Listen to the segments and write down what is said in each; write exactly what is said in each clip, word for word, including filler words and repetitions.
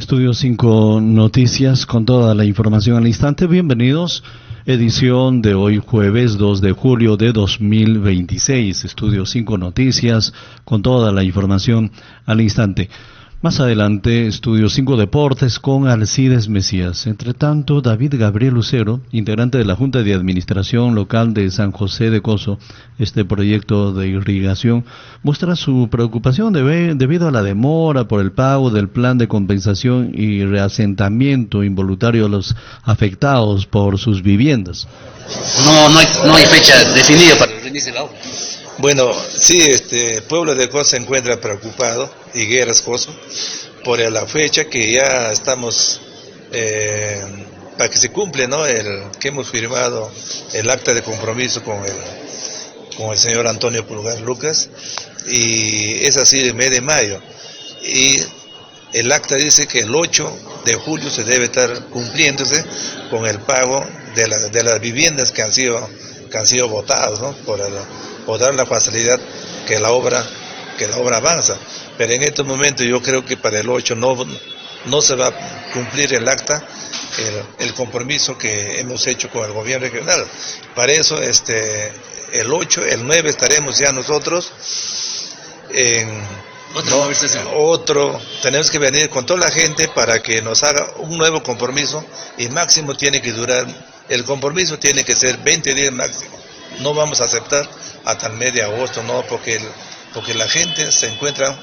Estudio cinco Noticias con toda la información al instante. Bienvenidos, edición de hoy jueves dos de julio de dos mil veintiséis. Estudio cinco Noticias con toda la información al instante. Más adelante, Estudio cinco Deportes con Alcides Mesías. Entre tanto, David Gabriel Lucero, integrante de la Junta de Administración Local de San José de Coso, este proyecto de irrigación, muestra su preocupación debe, debido a la demora por el pago del plan de compensación y reasentamiento involuntario a los afectados por sus viviendas. No, no hay, no hay fecha definida para el reinicio de la obra. Bueno, sí, este, el pueblo de Coso se encuentra preocupado, Higueras Coso, por la fecha que ya estamos, eh, para que se cumple, ¿no?, el que hemos firmado el acta de compromiso con el, con el señor Antonio Pulgar Lucas, y es así el mes de mayo, y el acta dice que el ocho de julio se debe estar cumpliéndose con el pago de, la, de las viviendas que han sido, que han sido votadas, ¿no?, por el, o dar la facilidad que la obra que la obra avanza, pero en estos momentos yo creo que para el ocho no, no se va a cumplir el acta, el, el compromiso que hemos hecho con el gobierno regional. Para eso este el ocho, el nueve estaremos ya nosotros en ¿Otro, no, otro, tenemos que venir con toda la gente para que nos haga un nuevo compromiso, y máximo tiene que durar, el compromiso tiene que ser veinte días máximo. No vamos a aceptar hasta el mes de agosto, no, porque el, porque la gente se encuentra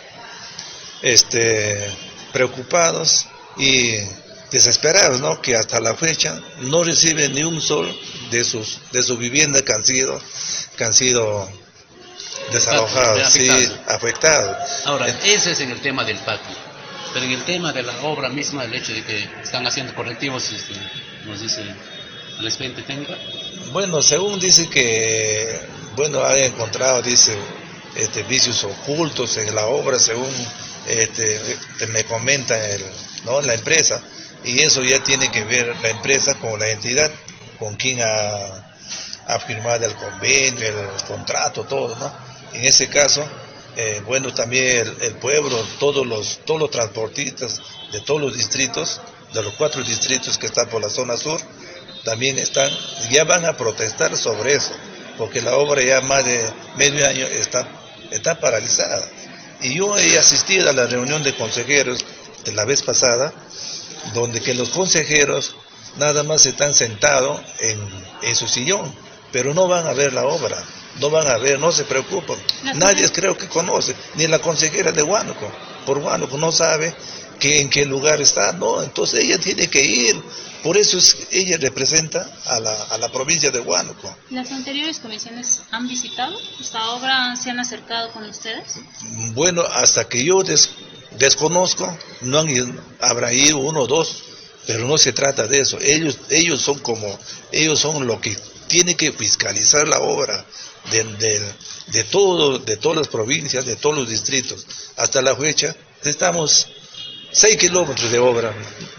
este, preocupados y desesperados, ¿no?, que hasta la fecha no reciben ni un sol de sus de sus viviendas que han sido que han sido desalojados, sí, afectados. Ahora, ese es en el tema del patio, pero en el tema de la obra misma, el hecho de que están haciendo correctivos, este, nos dice el expediente técnico. Bueno, según dice que, bueno, han encontrado, dice, este, vicios ocultos en la obra, según este, me comenta el, ¿no?, la empresa, y eso ya tiene que ver la empresa con la entidad, con quien ha, ha firmado el convenio, el contrato, todo, ¿no? En ese caso, eh, bueno, también el, el pueblo, todos los, todos los transportistas de todos los distritos, de los cuatro distritos que están por la zona sur, también están, ya van a protestar sobre eso, porque la obra ya más de medio año está, está paralizada. Y yo he asistido a la reunión de consejeros de la vez pasada, donde que los consejeros nada más están sentados en, en su sillón, pero no van a ver la obra, no van a ver, no se preocupan. Nadie creo que conoce, ni la consejera de Huánuco, por Huánuco no sabe que en qué lugar está, no, entonces ella tiene que ir. Por eso es, ella representa a la, a la provincia de Huánuco. ¿Las anteriores comisiones han visitado esta obra? ¿Se han acercado con ustedes? Bueno, hasta que yo des, desconozco, no han ido, habrá ido uno o dos, pero no se trata de eso. Ellos, ellos son como, ellos son lo que tiene que fiscalizar la obra de, de, de todo, de todas las provincias, de todos los distritos. Hasta la fecha estamos seis kilómetros de obra.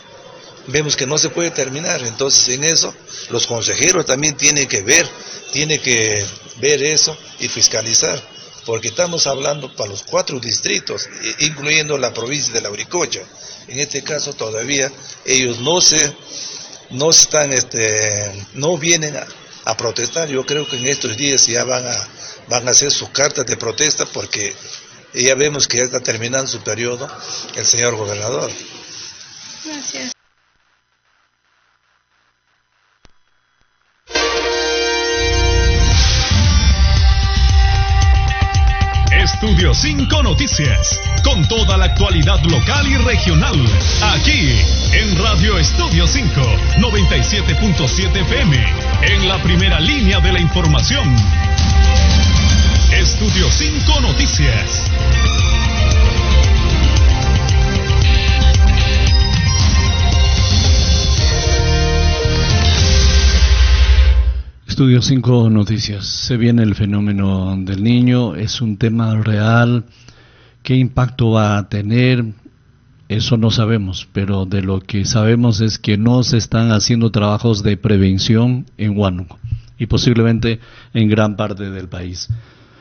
Vemos que no se puede terminar, entonces en eso los consejeros también tienen que ver, tienen que ver eso y fiscalizar, porque estamos hablando para los cuatro distritos, incluyendo la provincia de Lauricocha. En este caso todavía ellos no se, no están, este, no vienen a, a protestar. Yo creo que en estos días ya van a, van a hacer sus cartas de protesta, porque ya vemos que ya está terminando su periodo el señor gobernador. Gracias. Estudio cinco Noticias, con toda la actualidad local y regional, aquí en Radio Estudio cinco, noventa y siete punto siete F M, en la primera línea de la información. Estudio cinco Noticias. Estudio cinco Noticias. Se viene el fenómeno del Niño, es un tema real. ¿Qué impacto va a tener? Eso no sabemos, pero de lo que sabemos es que no se están haciendo trabajos de prevención en Huánuco y posiblemente en gran parte del país.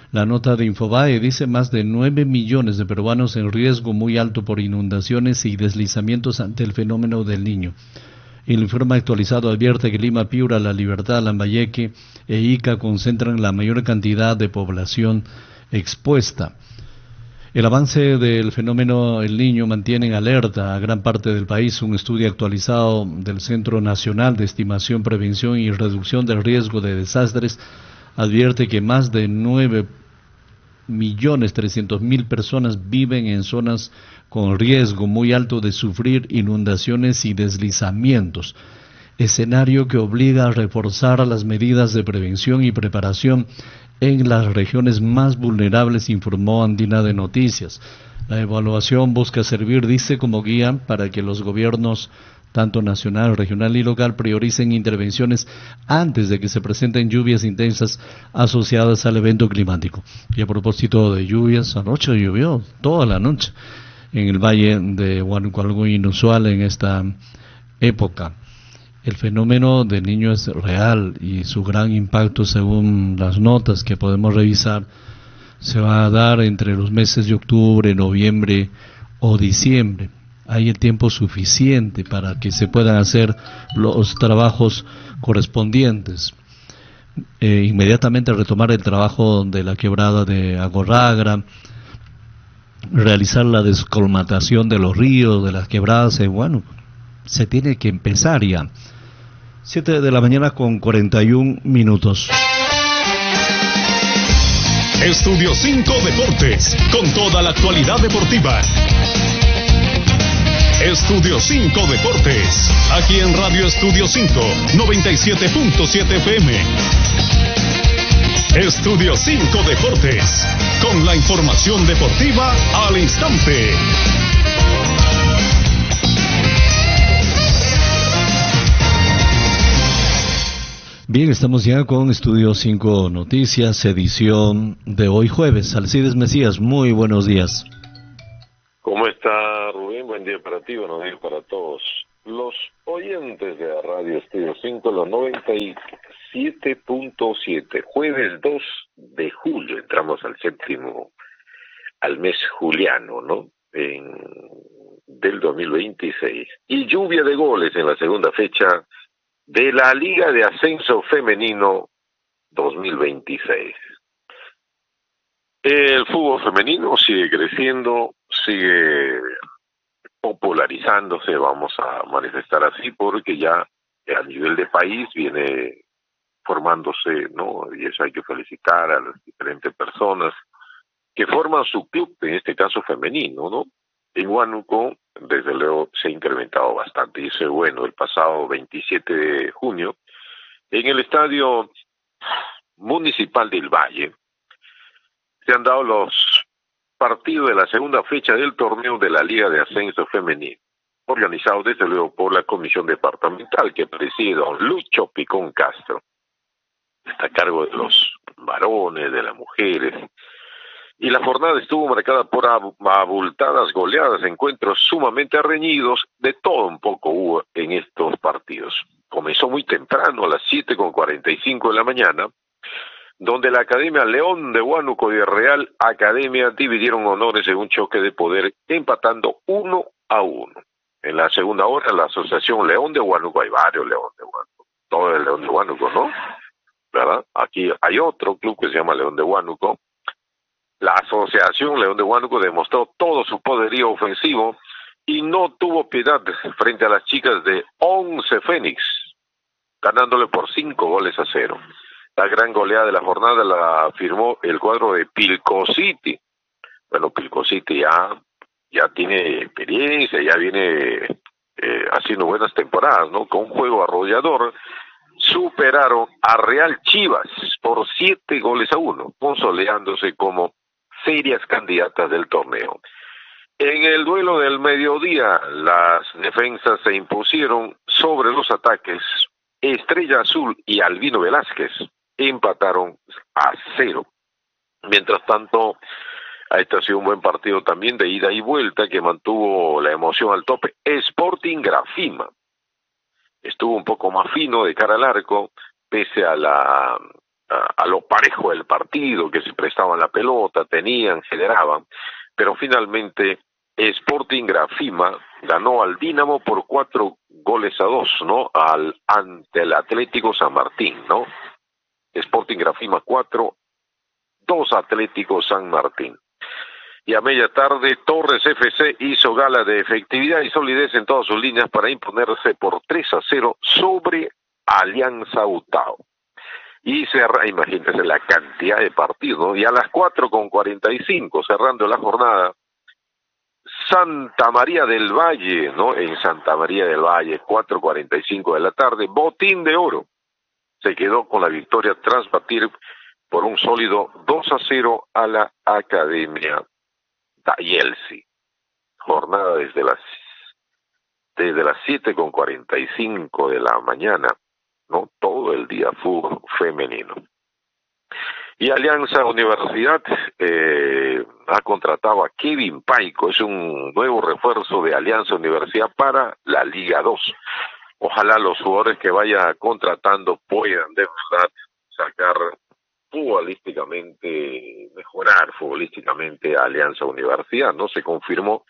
La nota de Infobae dice más de nueve millones de peruanos en riesgo muy alto por inundaciones y deslizamientos ante el fenómeno del Niño. El informe actualizado advierte que Lima, Piura, La Libertad, Lambayeque e Ica concentran la mayor cantidad de población expuesta. El avance del fenómeno El Niño mantiene en alerta a gran parte del país. Un estudio actualizado del Centro Nacional de Estimación, Prevención y Reducción del Riesgo de Desastres advierte que más de nueve millones trescientos mil personas viven en zonas con riesgo muy alto de sufrir inundaciones y deslizamientos, escenario que obliga a reforzar las medidas de prevención y preparación en las regiones más vulnerables, informó Andina de Noticias. La evaluación busca servir, dice, como guía para que los gobiernos, tanto nacional, regional y local, prioricen intervenciones antes de que se presenten lluvias intensas asociadas al evento climático. Y a propósito de lluvias, anoche llovió toda la noche en el valle de Huánuco, algo inusual en esta época. El fenómeno del Niño es real y su gran impacto, según las notas que podemos revisar, se va a dar entre los meses de octubre, noviembre o diciembre. Hay el tiempo suficiente para que se puedan hacer los trabajos correspondientes. Eh, inmediatamente retomar el trabajo de la quebrada de Agorragra, realizar la descolmatación de los ríos, de las quebradas, eh, bueno, se tiene que empezar ya. siete de la mañana con cuarenta y un minutos. Estudio cinco Deportes, con toda la actualidad deportiva. Estudio cinco Deportes, aquí en Radio Estudio cinco, noventa y siete punto siete F M. Estudio cinco Deportes, con la información deportiva al instante. Bien, estamos ya con Estudio cinco Noticias, edición de hoy jueves. Alcides Mesías, muy buenos días. ¿Cómo está, Rubén? Buen día para ti, buenos días para todos los oyentes de la Radio Estudio cinco, los noventa y siete punto siete. Jueves dos de julio, entramos al séptimo, al mes juliano, ¿no? En, del dos mil veintiséis. Y lluvia de goles en la segunda fecha de la Liga de Ascenso Femenino dos mil veintiséis. El fútbol femenino sigue creciendo, sigue popularizándose, vamos a manifestar así, porque ya a nivel de país viene formándose, ¿no? Y eso hay que felicitar a las diferentes personas que forman su club, en este caso femenino, ¿no? En Huánuco, desde luego, se ha incrementado bastante, y eso es bueno. El pasado veintisiete de junio, en el Estadio Municipal del Valle, se han dado los partidos de la segunda fecha del torneo de la Liga de Ascenso Femenino, organizado desde luego por la Comisión Departamental que preside don Lucho Picón Castro. Está a cargo de los varones, de las mujeres. Y la jornada estuvo marcada por abultadas goleadas, encuentros sumamente reñidos, de todo un poco hubo en estos partidos. Comenzó muy temprano, a las siete con cuarenta y cinco de la mañana, donde la Academia León de Huánuco y el Real Academia dividieron honores en un choque de poder, empatando uno a uno. En la segunda hora, la Asociación León de Huánuco, hay varios León de Huánuco, todo el León de Huánuco, ¿no? ¿Verdad? Aquí hay otro club que se llama León de Huánuco. La Asociación León de Huánuco demostró todo su poderío ofensivo y no tuvo piedad frente a las chicas de Once Fénix, ganándole por cinco goles a cero. La gran goleada de la jornada la firmó el cuadro de Pilco City. Bueno, Pilco City ya, ya tiene experiencia, ya viene eh, haciendo buenas temporadas, ¿no? Con un juego arrollador, superaron a Real Chivas por siete goles a uno, consolidándose como serias candidatas del torneo. En el duelo del mediodía, las defensas se impusieron sobre los ataques. Estrella Azul y Albino Velázquez empataron a cero. Mientras tanto, este ha sido un buen partido también de ida y vuelta que mantuvo la emoción al tope. Sporting Grafima estuvo un poco más fino de cara al arco, pese a la a, a lo parejo del partido, que se prestaban la pelota, tenían, generaban, pero finalmente Sporting Grafima ganó al Dínamo por cuatro goles a dos, ¿no? Al, ante el Atlético San Martín, ¿no? Sporting Grafima cuatro, dos Atlético San Martín. Y a media tarde, Torres F C hizo gala de efectividad y solidez en todas sus líneas para imponerse por tres a cero sobre Alianza Utao. Y cerra, imagínense la cantidad de partidos, ¿no? Y a las cuatro con cuarenta y cinco, cerrando la jornada, Santa María del Valle, ¿no? En Santa María del Valle, cuatro cuarenta y cinco de la tarde, Botín de Oro se quedó con la victoria tras batir por un sólido dos a cero a la Academia Dayelsi. Jornada desde las desde las siete con cuarenta y cinco de la mañana, ¿no? Todo el día fútbol femenino. Y Alianza Universidad eh, ha contratado a Kevin Paico, es un nuevo refuerzo de Alianza Universidad para la Liga dos. Ojalá los jugadores que vaya contratando puedan de verdad sacar futbolísticamente, mejorar futbolísticamente a Alianza Universidad, ¿no? Se confirmó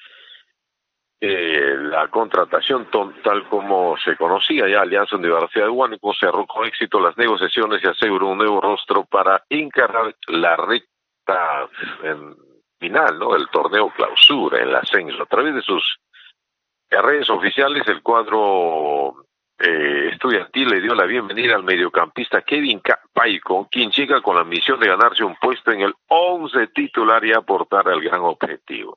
eh, la contratación tal como se conocía ya. Alianza Universidad de Huánuco cerró con éxito las negociaciones y aseguró un nuevo rostro para encarar la recta en, final, ¿no? El torneo clausura, el ascenso. A través de sus redes oficiales, el cuadro eh, estudiantil le dio la bienvenida al mediocampista Kevin Paico, quien llega con la misión de ganarse un puesto en el once titular y aportar al gran objetivo,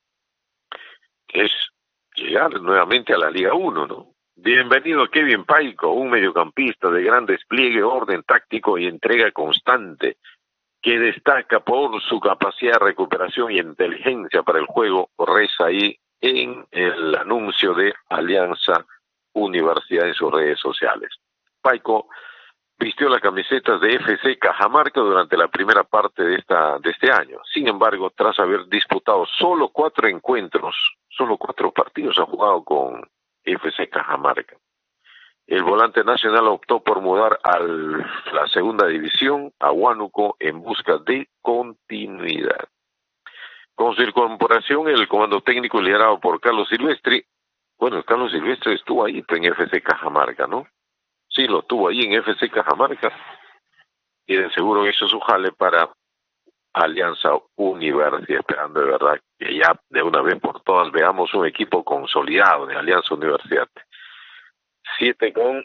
que es llegar nuevamente a la Liga uno, ¿no? Bienvenido Kevin Paico, un mediocampista de gran despliegue, orden táctico y entrega constante, que destaca por su capacidad de recuperación y inteligencia para el juego, reza ahí en el anuncio de Alianza Universidad en sus redes sociales. Paico vistió las camisetas de F C Cajamarca durante la primera parte de esta de este año. Sin embargo, tras haber disputado solo cuatro encuentros, solo cuatro partidos ha jugado con F C Cajamarca. El volante nacional optó por mudar a la segunda división, a Huánuco, en busca de continuidad. Con su incorporación, el comando técnico liderado por Carlos Silvestri, bueno, Carlos Silvestre estuvo ahí en F C Cajamarca, ¿no? Sí, lo tuvo ahí en F C Cajamarca, y de seguro hizo su jale para Alianza Universidad, esperando de verdad que ya de una vez por todas veamos un equipo consolidado de Alianza Universidad. Siete con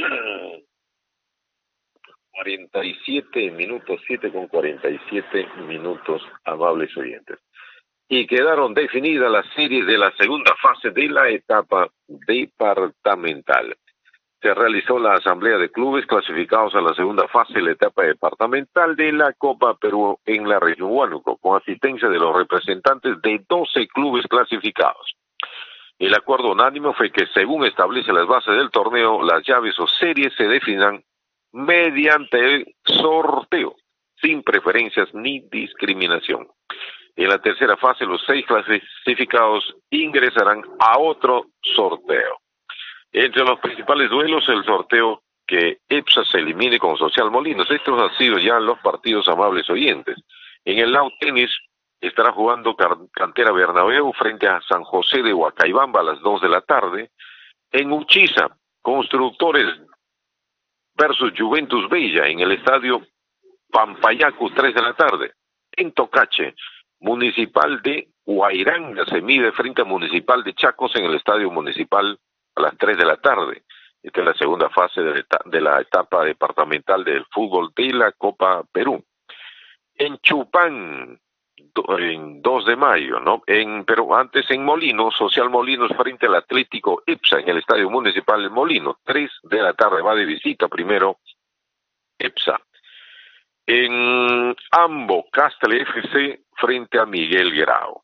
cuarenta y siete minutos, siete con cuarenta y siete minutos, amables oyentes. Y quedaron definidas las series de la segunda fase de la etapa departamental. Se realizó la asamblea de clubes clasificados a la segunda fase de la etapa departamental de la Copa Perú en la región Huánuco, con asistencia de los representantes de doce clubes clasificados. El acuerdo unánime fue que, según establece las bases del torneo, las llaves o series se definan mediante el sorteo, sin preferencias ni discriminación. En la tercera fase, los seis clasificados ingresarán a otro sorteo. Entre los principales duelos, el sorteo que EPSA se elimine con Social Molinos. Estos han sido ya los partidos, amables oyentes. En el Lau Tenis estará jugando Cantera Bernabéu frente a San José de Huacaibamba a las dos de la tarde. En Uchiza, Constructores versus Juventus Bella en el estadio Pampayacu, tres de la tarde. En Tocache, Municipal de Huayranga se mide frente a Municipal de Chacos en el estadio municipal a las tres de la tarde. Esta es la segunda fase de la, etapa, de la etapa departamental del fútbol de la Copa Perú. En Chupán, do, en dos de mayo, ¿no? En, pero antes en Molinos, Social Molinos frente al Atlético EPSA en el estadio municipal de Molinos, tres de la tarde, va de visita primero EPSA. En Ambo, Castle F C frente a Miguel Grau.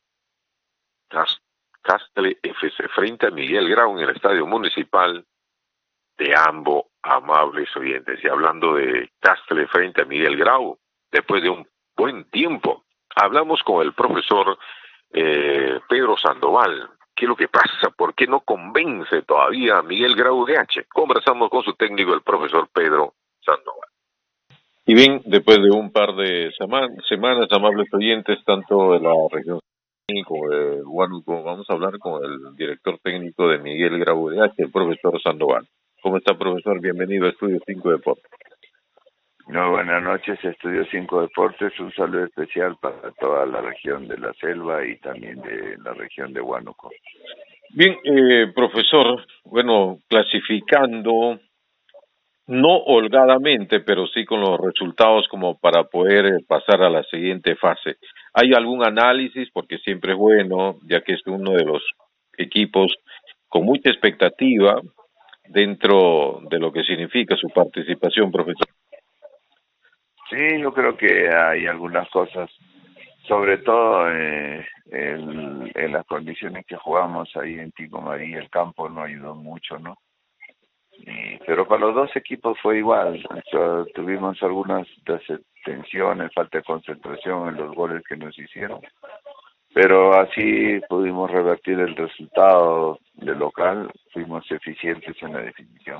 Castle F C frente a Miguel Grau en el estadio municipal de Ambo, amables oyentes. Y hablando de Castle frente a Miguel Grau, después de un buen tiempo, hablamos con el profesor eh, Pedro Sandoval. ¿Qué es lo que pasa? ¿Por qué no convence todavía a Miguel Grau de H? Conversamos con su técnico, el profesor Pedro Sandoval. Y bien, después de un par de sema- semanas, amables oyentes, tanto de la región como de Huánuco, vamos a hablar con el director técnico de Miguel Grau de H, el profesor Sandoval. ¿Cómo está, profesor? Bienvenido a Estudio cinco Deportes. No, buenas noches, Estudio cinco Deportes. Un saludo especial para toda la región de la Selva y también de la región de Huánuco. Bien, eh, profesor, bueno, clasificando, no holgadamente, pero sí con los resultados como para poder pasar a la siguiente fase. ¿Hay algún análisis? Porque siempre es bueno, ya que es uno de los equipos con mucha expectativa dentro de lo que significa su participación, profesor. Sí, yo creo que hay algunas cosas, sobre todo eh, en, en las condiciones que jugamos ahí en Ticomarí, el campo no ayudó mucho, ¿no? Y, pero para los dos equipos fue igual. O sea, tuvimos algunas tensiones, falta de concentración en los goles que nos hicieron, pero así pudimos revertir el resultado del local, fuimos eficientes en la definición.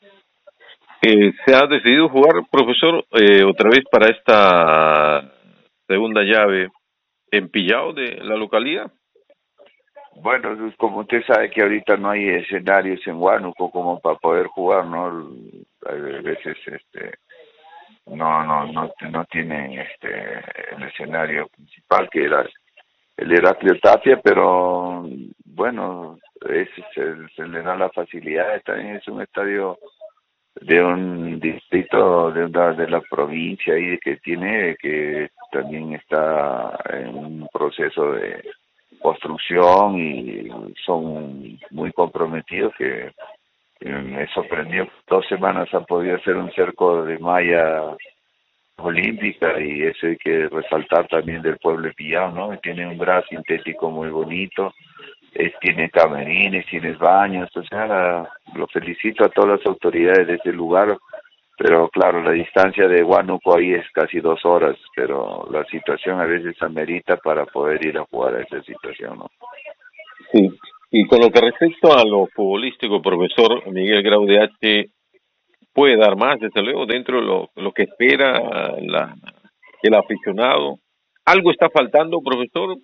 Eh, ¿Se ha decidido jugar, profesor, eh, otra vez para esta segunda llave en Pillao de la localidad? Bueno, como usted sabe que ahorita no hay escenarios en Huánuco como para poder jugar, ¿no? A veces este no no no no tienen este el escenario principal que era el Heraclio Tapia, pero bueno, ese se, se le da la facilidad. También es un estadio de un distrito de una de la provincia ahí que tiene, que también está en un proceso de construcción y son muy comprometidos, que me sorprendió. Dos semanas han podido hacer un cerco de malla olímpica, y eso hay que resaltar también del pueblo de Pillao, ¿no? Tiene un gras sintético muy bonito, es, tiene camerines, tiene baños, o sea, la, lo felicito a todas las autoridades de ese lugar, pero claro, la distancia de Huánuco ahí es casi dos horas, pero la situación a veces amerita para poder ir a jugar a esa situación, ¿no? Sí, y con lo que respecta a lo futbolístico, profesor Miguel Grau de H, puede dar más, desde luego, dentro de lo, lo que espera la, el aficionado. ¿Algo está faltando, profesor?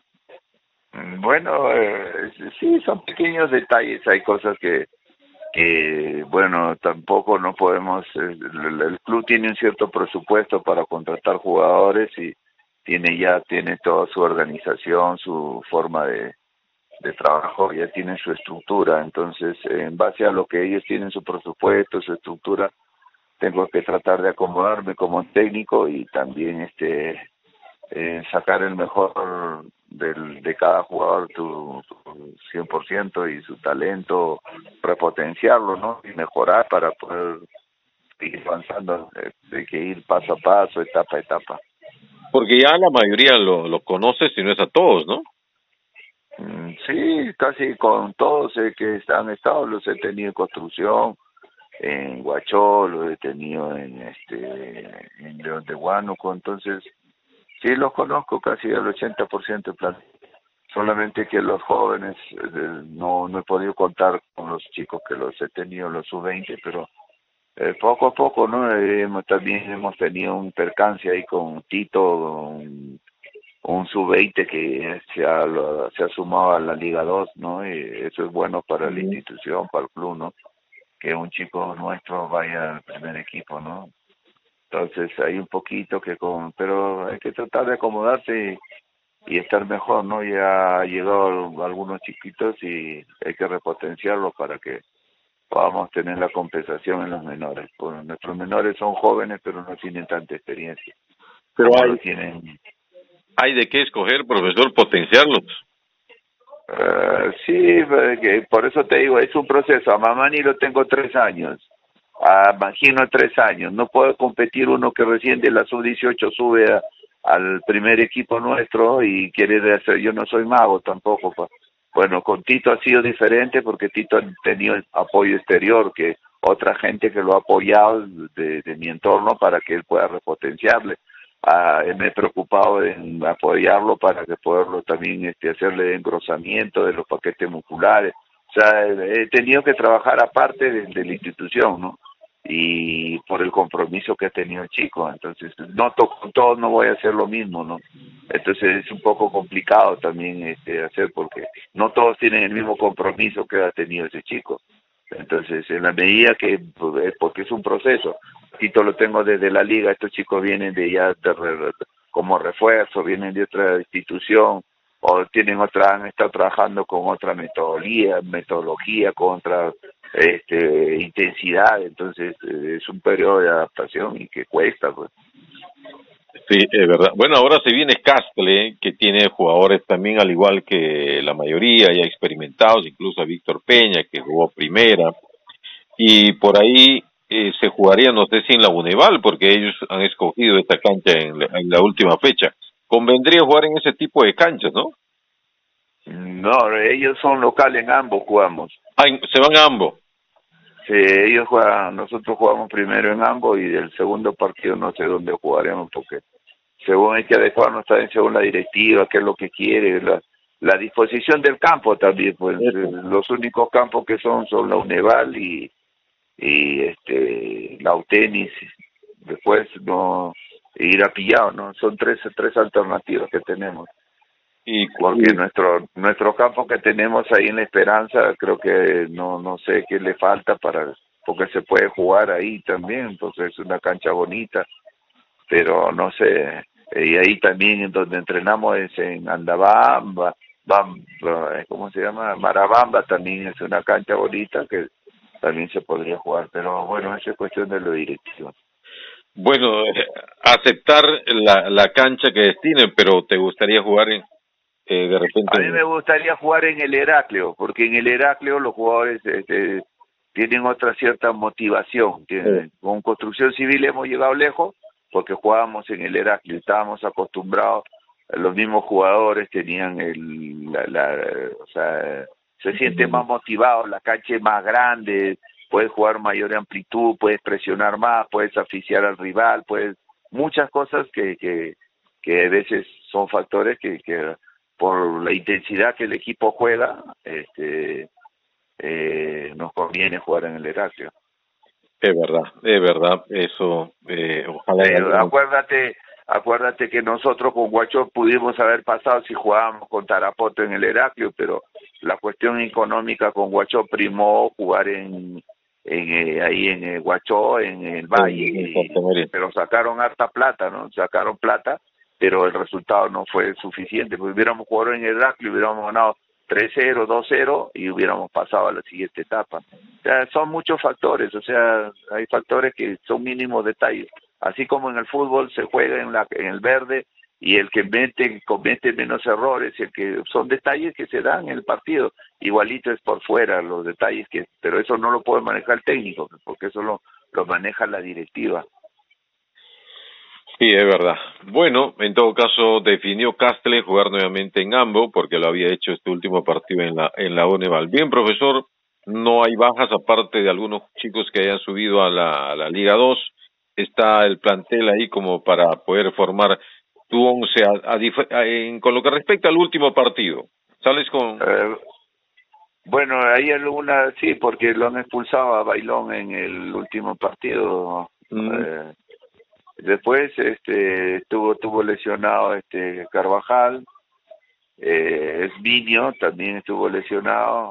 Bueno, eh, sí, son pequeños detalles, hay cosas que, que bueno, tampoco no podemos, el, el club tiene un cierto presupuesto para contratar jugadores y tiene ya, tiene toda su organización, su forma de, de trabajo, ya tiene su estructura, entonces en base a lo que ellos tienen su presupuesto, su estructura, tengo que tratar de acomodarme como técnico y también este eh, sacar el mejor del, de cada jugador, tu, tu cien por ciento y su talento, repotenciarlo, ¿no? Y mejorar para poder seguir avanzando, de, de que ir paso a paso, etapa a etapa. Porque ya la mayoría lo, lo conoce, si no es a todos, ¿no? Mm, sí, casi con todos eh, que han estado, los he tenido en construcción, en Huachó, lo he tenido en este en León de Huánuco, entonces sí los conozco casi al ochenta por ciento plan. Solamente que los jóvenes eh, no no he podido contar con los chicos que los he tenido, los sub veinte, pero eh, poco a poco, ¿no? Eh, hemos, también hemos tenido un percance ahí con Tito, un, un sub veinte que se ha, lo, se ha sumado a la Liga dos, ¿no? Y eso es bueno para la institución, para el club, ¿no? Que un chico nuestro vaya al primer equipo, ¿no? Entonces hay un poquito que con, pero hay que tratar de acomodarse y, y estar mejor, ¿no? Ya ha llegado algunos chiquitos y hay que repotenciarlos para que podamos tener la compensación en los menores. Bueno, nuestros menores son jóvenes, pero no tienen tanta experiencia. Pero hay, no tienen. hay de qué escoger, profesor, potenciarlos. Uh, sí, por eso te digo, es un proceso. A Mamani lo tengo tres años, a Mangino tres años. No puedo competir uno que recién de la sub dieciocho sube a, al primer equipo nuestro y quiere hacer. Yo no soy mago tampoco. Pa. Bueno, con Tito ha sido diferente porque Tito ha tenido apoyo exterior, que otra gente que lo ha apoyado de, de mi entorno para que él pueda repotenciarle. Ah, me he preocupado en apoyarlo para que poderlo también este, hacerle engrosamiento de los paquetes musculares. O sea, he tenido que trabajar aparte de, de la institución, ¿no? y por el compromiso que ha tenido el chico. Entonces, no to con todos no voy a hacer lo mismo, ¿no? Entonces es un poco complicado también este, hacer, porque no todos tienen el mismo compromiso que ha tenido ese chico. Entonces, en la medida que, porque es un proceso, Tito lo tengo desde la liga, estos chicos vienen de ya de re, como refuerzo, vienen de otra institución, o tienen otra, han estado trabajando con otra metodología, metodología, con otra este, intensidad, entonces eh, es un periodo de adaptación y que cuesta, pues. Sí, es verdad. Bueno, ahora se viene Castle, que tiene jugadores también, al igual que la mayoría, ya experimentados, incluso a Víctor Peña, que jugó primera, y por ahí eh, se jugaría, no sé si en la Uneval, porque ellos han escogido esta cancha en la, en la última fecha. Convendría jugar en ese tipo de canchas, ¿no? No, ellos son locales, en ambos jugamos. Ah, se van a ambos. Sí, ellos juegan, nosotros jugamos primero en ambos y el segundo partido no sé dónde jugaremos, porque según hay que adecuarnos también según la directiva, qué es lo que quiere, la, la disposición del campo también, pues eh, los únicos campos que son son la Uneval y, y este la Utenis, después no ir a Pillado, ¿no? Son tres tres alternativas que tenemos. Y porque nuestro nuestro campo que tenemos ahí en La Esperanza, creo que no no sé qué le falta para, porque se puede jugar ahí también, porque es una cancha bonita, pero no sé, y ahí también en donde entrenamos es en Andabamba, Bamba, ¿cómo se llama? Marabamba, también es una cancha bonita que también se podría jugar, pero bueno, esa es cuestión de lo directivo. Bueno, aceptar la, la cancha que destinen, pero ¿te gustaría jugar en, eh, de repente? A mí me gustaría jugar en el Heraclio, porque en el Heraclio los jugadores este, tienen otra cierta motivación. Tienen, sí. Con construcción civil hemos llegado lejos, porque jugábamos en el Heraclio, estábamos acostumbrados, los mismos jugadores tenían el, la, la, o sea, se siente más motivado, la cancha es más grande, puedes jugar mayor amplitud, puedes presionar más, puedes asfixiar al rival, puedes, muchas cosas que, que, que a veces son factores que, que por la intensidad que el equipo juega, este, eh, nos conviene jugar en el Heraclio. Es verdad, es verdad, eso, eh, ojalá. Eh, acuérdate, acuérdate que nosotros con Huacho pudimos haber pasado si jugábamos con Tarapoto en el Heraclio, pero la cuestión económica con Huacho primó jugar en, en eh, ahí en eh, Huacho, en el Valle, sí, y, pero sacaron harta plata, ¿no? Sacaron plata, pero el resultado no fue suficiente, porque hubiéramos jugado en el Heraclio, hubiéramos ganado tres cero, dos cero y hubiéramos pasado a la siguiente etapa. O sea, son muchos factores, o sea, hay factores que son mínimos detalles. Así como en el fútbol se juega en, la, en el verde y el que mete, comete menos errores, el que son detalles que se dan en el partido. Igualito es por fuera los detalles, que pero eso no lo puede manejar el técnico, porque eso lo, lo maneja la directiva. Sí, es verdad. Bueno, en todo caso definió Castle jugar nuevamente en Ambo porque lo había hecho este último partido en la en la Uneval. Bien, profesor, no hay bajas aparte de algunos chicos que hayan subido a la, a la Liga dos. Está el plantel ahí como para poder formar tu once a, a, a, en, con lo que respecta al último partido. ¿Sales con...? Eh, bueno, hay alguna, sí, porque lo han expulsado a Bailón en el último partido. Mm. Eh, Después este tuvo tuvo lesionado este Carvajal, eh, Esminio también estuvo lesionado,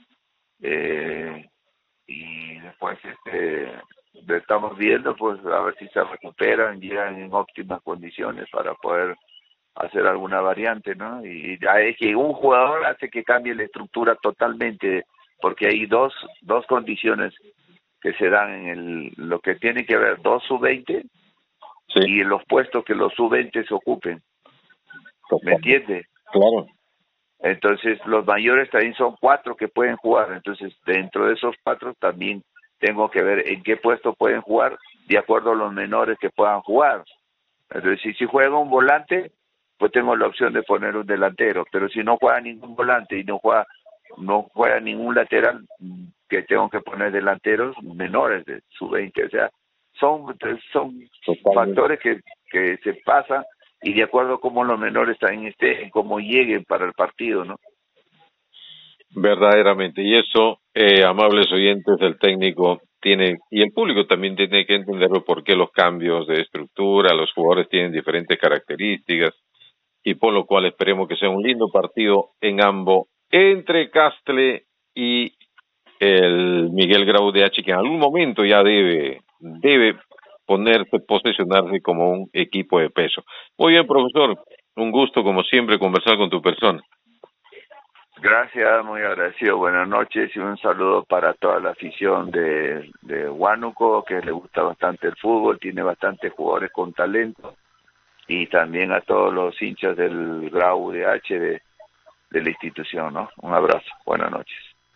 eh, y después este estamos viendo pues a ver si se recuperan, llegan en óptimas condiciones para poder hacer alguna variante, ¿no? Y ya es que un jugador hace que cambie la estructura totalmente, porque hay dos dos condiciones que se dan en el lo que tiene que ver dos sub veinte. Sí. Y los puestos que los sub veinte se ocupen. ¿Me entiendes? Claro. Entonces, los mayores también son cuatro que pueden jugar. Entonces, dentro de esos cuatro también tengo que ver en qué puesto pueden jugar de acuerdo a los menores que puedan jugar. Entonces, si, si juega un volante, pues tengo la opción de poner un delantero. Pero si no juega ningún volante y no juega, no juega ningún lateral, que tengo que poner delanteros menores de sub veinte. O sea, son son Totalmente. factores que, que se pasan y de acuerdo a cómo los menores también estén, cómo lleguen para el partido, ¿no? Verdaderamente, y eso, eh, amables oyentes, el técnico tiene, y el público también tiene que entenderlo, por qué los cambios de estructura, los jugadores tienen diferentes características, y por lo cual esperemos que sea un lindo partido en ambos, entre Castle y el Miguel Grau de H, que en algún momento ya debe, debe ponerse, posesionarse como un equipo de peso. Muy bien, profesor, un gusto como siempre conversar con tu persona. Gracias, muy agradecido, buenas noches y un saludo para toda la afición de, de Huánuco, que le gusta bastante el fútbol, tiene bastantes jugadores con talento, y también a todos los hinchas del Grau de H de, de la institución, ¿no? Un abrazo, buenas noches.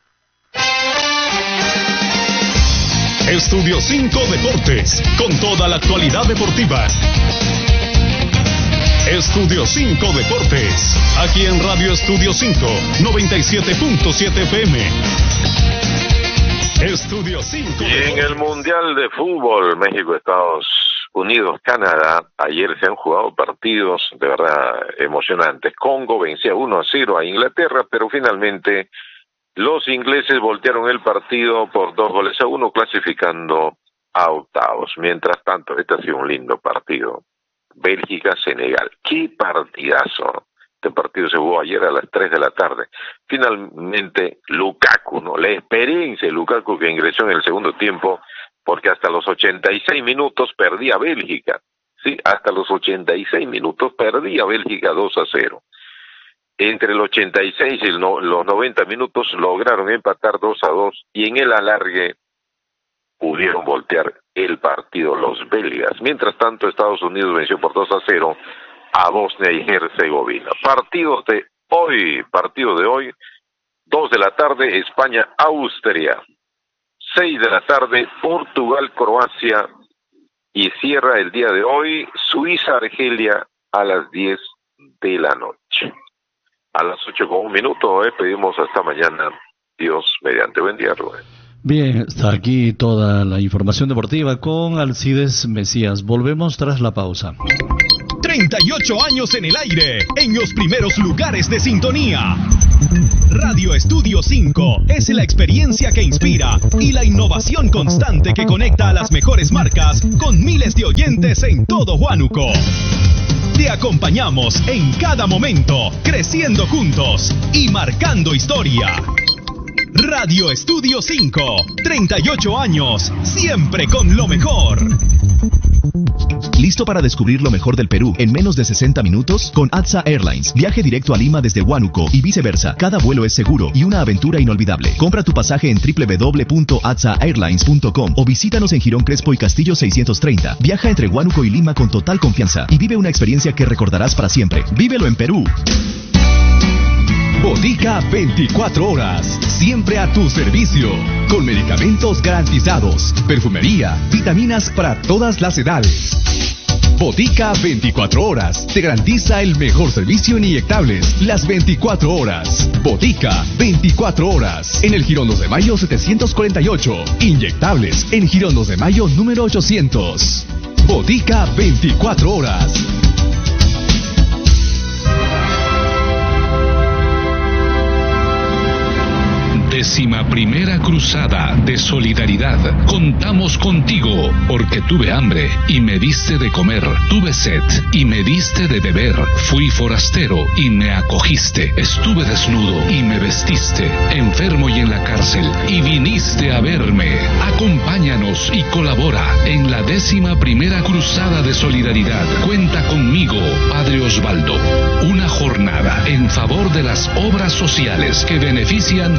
Estudio cinco Deportes, con toda la actualidad deportiva. Estudio cinco Deportes, aquí en Radio Estudio cinco, noventa y siete punto siete F M. Estudio cinco. Y en el Mundial de Fútbol, México, Estados Unidos, Canadá, ayer se han jugado partidos de verdad emocionantes. Congo vencía uno a cero a Inglaterra, pero finalmente los ingleses voltearon el partido por dos goles a uno, clasificando a octavos. Mientras tanto, este ha sido un lindo partido. Bélgica-Senegal. ¡Qué partidazo! Este partido se jugó ayer a las tres de la tarde. Finalmente, Lukaku, ¿no? La experiencia de Lukaku, que ingresó en el segundo tiempo, porque hasta los ochenta y seis minutos perdía Bélgica. Sí, hasta los ochenta y seis minutos perdía Bélgica dos a cero. Entre el ochenta y seis y el no, los noventa minutos lograron empatar dos a dos, y en el alargue pudieron voltear el partido los belgas. Mientras tanto, Estados Unidos venció por dos a cero a Bosnia y Herzegovina. Partidos de hoy, partido de hoy, dos de la tarde, España-Austria. seis de la tarde, Portugal-Croacia. Y cierra el día de hoy, Suiza-Argelia a las diez de la noche. A las ocho con un minuto, eh, pedimos hasta mañana. Dios mediante. Buen día, Rubén. Bien, está aquí toda la información deportiva con Alcides Mesías. Volvemos tras la pausa. treinta y ocho años en el aire, en los primeros lugares de sintonía. Radio Estudio cinco es la experiencia que inspira y la innovación constante que conecta a las mejores marcas con miles de oyentes en todo Huánuco. Te acompañamos en cada momento, creciendo juntos y marcando historia. Radio Estudio cinco, treinta y ocho años, siempre con lo mejor. ¿Listo para descubrir lo mejor del Perú en menos de sesenta minutos? Con A T S A Airlines. Viaje directo a Lima desde Huánuco y viceversa. Cada vuelo es seguro y una aventura inolvidable. Compra tu pasaje en doble u doble u doble u punto a t s a airlines punto com o visítanos en Girón Crespo y Castillo seiscientos treinta. Viaja entre Huánuco y Lima con total confianza y vive una experiencia que recordarás para siempre. ¡Vívelo en Perú! Botica veinticuatro horas, siempre a tu servicio, con medicamentos garantizados, perfumería, vitaminas para todas las edades. Botica veinticuatro horas, te garantiza el mejor servicio en inyectables, las veinticuatro horas. Botica veinticuatro horas, en el Girón dos de Mayo setecientos cuarenta y ocho, inyectables, en Girón dos de Mayo número ochocientos. Botica veinticuatro horas. Décima primera cruzada de solidaridad. Contamos contigo, porque tuve hambre y me diste de comer, tuve sed y me diste de beber, fui forastero y me acogiste, estuve desnudo y me vestiste, enfermo y en la cárcel y viniste a verme. Acompáñanos y colabora en la décima primera cruzada de solidaridad. Cuenta conmigo, Padre Osvaldo. Una jornada en favor de las obras sociales que benefician